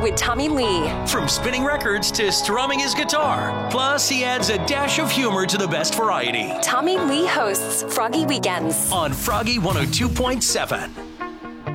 with Tommy Lee. From spinning records to strumming his guitar. Plus, he adds a dash of humor to the best variety. Tommy Lee hosts Froggy Weekends On Froggy 102.7.